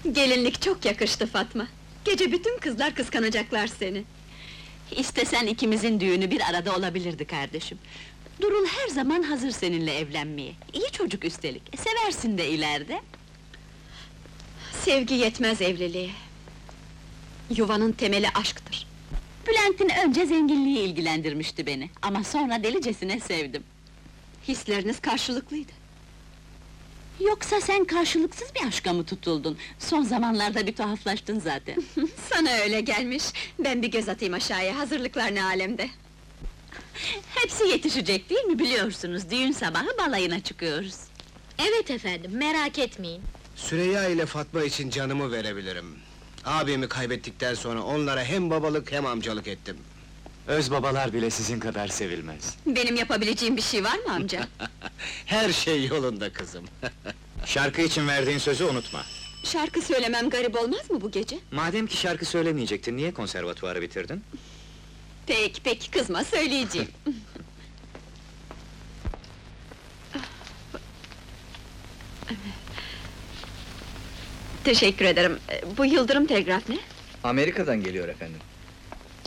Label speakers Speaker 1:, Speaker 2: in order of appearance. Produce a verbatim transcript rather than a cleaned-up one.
Speaker 1: Gelinlik çok yakıştı Fatma. Gece bütün kızlar kıskanacaklar seni.
Speaker 2: İstesen ikimizin düğünü bir arada olabilirdi kardeşim. Durul her zaman hazır seninle evlenmeye. İyi çocuk üstelik, e, seversin de ileride.
Speaker 1: Sevgi yetmez evliliğe. Yuvanın temeli aşktır.
Speaker 2: Bülent'in önce zenginliği ilgilendirmişti beni, ama sonra delicesine sevdim.
Speaker 1: Hisleriniz karşılıklıydı.
Speaker 2: Yoksa sen karşılıksız bir aşka mı tutuldun? Son zamanlarda bir tuhaflaştın zaten.
Speaker 1: Sana öyle gelmiş. Ben bir göz atayım aşağıya, hazırlıklar ne alemde?
Speaker 2: Hepsi yetişecek değil mi biliyorsunuz? Düğün sabahı balayına çıkıyoruz.
Speaker 3: Evet efendim, merak etmeyin.
Speaker 4: Süreyya ile Fatma için canımı verebilirim. Abimi kaybettikten sonra onlara hem babalık hem amcalık ettim.
Speaker 5: Öz babalar bile sizin kadar sevilmez.
Speaker 1: Benim yapabileceğim bir şey var mı amca?
Speaker 4: Her şey yolunda kızım.
Speaker 5: Şarkı için verdiğin sözü unutma.
Speaker 1: Şarkı söylemem garip olmaz mı bu gece?
Speaker 5: Madem ki şarkı söylemeyecektin, niye konservatuvarı bitirdin?
Speaker 1: Peki, peki, kızma, söyleyeceğim. Teşekkür ederim. Bu Yıldırım Telgraf ne?
Speaker 6: Amerika'dan geliyor efendim.